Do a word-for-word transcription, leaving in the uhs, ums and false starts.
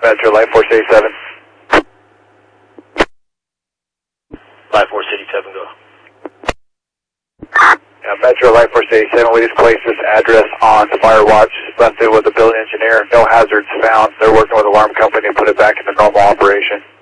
Metro, Light Force eighty-seven. Light Force eighty-seven, go. Yeah, Metro, Light Force eighty-seven, we just placed this address on Firewatch, left it with the building engineer, no hazards found. They're working with the alarm company to put it back into normal operation.